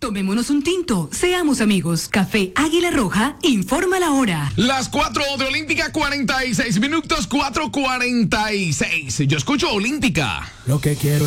Tomémonos un tinto, seamos amigos. Café Águila Roja, informa la hora. Las 4 de Olímpica, 46 minutos, 4:46. Yo escucho Olímpica. Lo que quiero